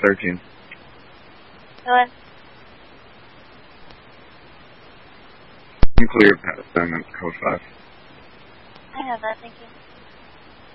13. Go ahead. Clear pass, then that's code 5. I have that, thank you.